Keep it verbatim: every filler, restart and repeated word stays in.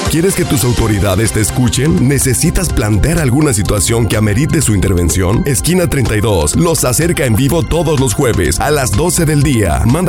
¿Quieres que tus autoridades te escuchen? ¿Necesitas plantear alguna situación que amerite su intervención? Esquina treinta y dos los acerca en vivo todos los jueves a las doce del día. Manda